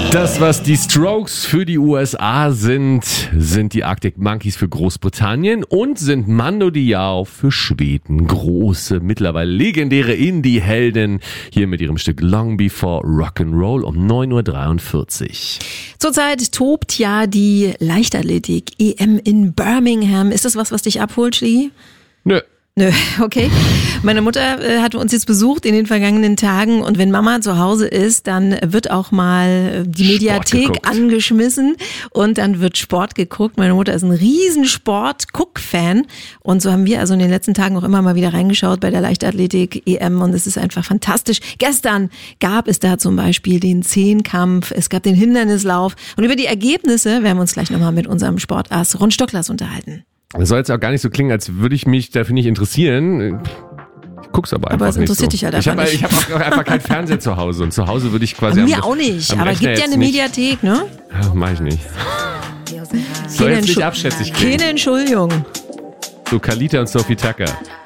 Das, was die Strokes für die USA sind die Arctic Monkeys für Großbritannien und sind Mando Diao für Schweden. Große, mittlerweile legendäre Indie-Helden hier mit ihrem Stück Long Before Rock'n'Roll um 9.43 Uhr. Zurzeit tobt ja die Leichtathletik-EM in Birmingham. Ist das was dich abholt, Schlie? Nö. Nö, okay. Meine Mutter hat uns jetzt besucht in den vergangenen Tagen und wenn Mama zu Hause ist, dann wird auch mal die Mediathek angeschmissen und dann wird Sport geguckt. Meine Mutter ist ein riesen Sport-Guck-Fan und so haben wir also in den letzten Tagen auch immer mal wieder reingeschaut bei der Leichtathletik-EM und es ist einfach fantastisch. Gestern gab es da zum Beispiel den Zehnkampf, es gab den Hindernislauf und über die Ergebnisse werden wir uns gleich nochmal mit unserem Sportass Ron Stocklers unterhalten. Das soll jetzt auch gar nicht so klingen, als würde ich mich dafür nicht interessieren. Ich guck's aber einfach nicht so. Aber es interessiert dich halt einfach nicht. Ich hab auch einfach keinen Fernseher zu Hause und zu Hause würde ich quasi... Mir auch nicht, aber es gibt ja eine Mediathek, ne? Ja, mach ich nicht. Soll jetzt nicht abschätzig klingen. Keine Entschuldigung. So Kalita und Sophie Tucker.